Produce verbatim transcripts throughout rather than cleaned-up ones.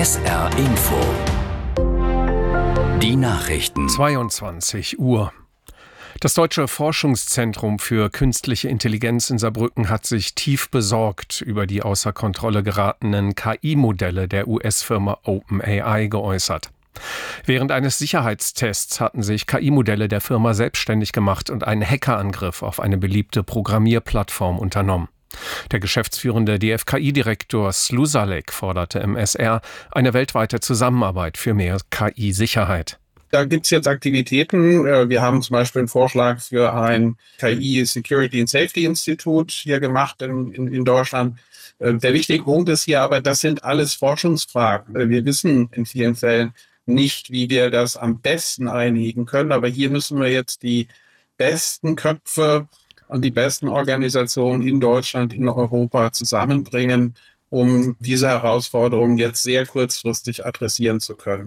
S R Info. Die Nachrichten. zweiundzwanzig Uhr. Das Deutsche Forschungszentrum für künstliche Intelligenz in Saarbrücken hat sich tief besorgt über die außer Kontrolle geratenen K I-Modelle der U S-Firma OpenAI geäußert. Während eines Sicherheitstests hatten sich K I-Modelle der Firma selbstständig gemacht und einen Hackerangriff auf eine beliebte Programmierplattform unternommen. Der geschäftsführende D F K I-Direktor Slusalek forderte im S R eine weltweite Zusammenarbeit für mehr K I-Sicherheit. Da gibt es jetzt Aktivitäten. Wir haben zum Beispiel einen Vorschlag für ein K I-Security and Safety Institute hier gemacht in, in, in Deutschland. Der wichtige Punkt ist hier aber, das sind alles Forschungsfragen. Wir wissen in vielen Fällen nicht, wie wir das am besten einhegen können. Aber hier müssen wir jetzt die besten Köpfe und die besten Organisationen in Deutschland, in Europa zusammenbringen, um diese Herausforderungen jetzt sehr kurzfristig adressieren zu können.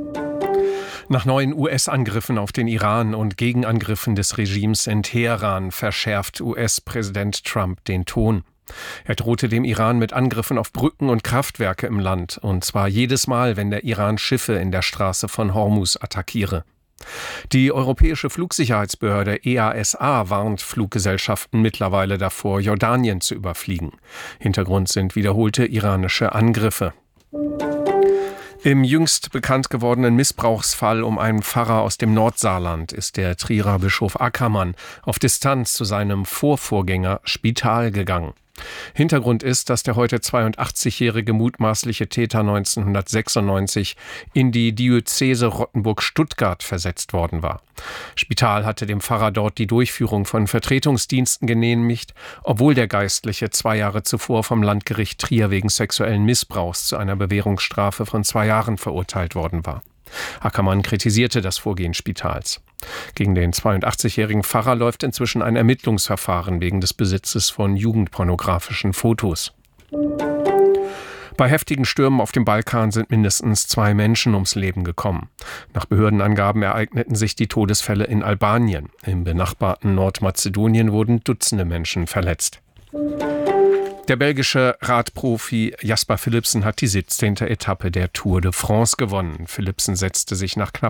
Nach neuen U S-Angriffen auf den Iran und Gegenangriffen des Regimes in Teheran verschärft U S-Präsident Trump den Ton. Er drohte dem Iran mit Angriffen auf Brücken und Kraftwerke im Land, und zwar jedes Mal, wenn der Iran Schiffe in der Straße von Hormuz attackiere. Die Europäische Flugsicherheitsbehörde E A S A warnt Fluggesellschaften mittlerweile davor, Jordanien zu überfliegen. Hintergrund sind wiederholte iranische Angriffe. Im jüngst bekannt gewordenen Missbrauchsfall um einen Pfarrer aus dem Nordsaarland ist der Trierer Bischof Ackermann auf Distanz zu seinem Vorvorgänger Spital gegangen. Hintergrund ist, dass der heute zweiundachtzigjährige mutmaßliche Täter neunzehnhundertsechsundneunzig in die Diözese Rottenburg-Stuttgart versetzt worden war. Spital hatte dem Pfarrer dort die Durchführung von Vertretungsdiensten genehmigt, obwohl der Geistliche zwei Jahre zuvor vom Landgericht Trier wegen sexuellen Missbrauchs zu einer Bewährungsstrafe von zwei Jahren verurteilt worden war. Ackermann kritisierte das Vorgehen Spitals. Gegen den zweiundachtzigjährigen Pfarrer läuft inzwischen ein Ermittlungsverfahren wegen des Besitzes von jugendpornografischen Fotos. Bei heftigen Stürmen auf dem Balkan sind mindestens zwei Menschen ums Leben gekommen. Nach Behördenangaben ereigneten sich die Todesfälle in Albanien. Im benachbarten Nordmazedonien wurden Dutzende Menschen verletzt. Der belgische Radprofi Jasper Philipsen hat die siebzehnte Etappe der Tour de France gewonnen. Philipsen setzte sich nach knapp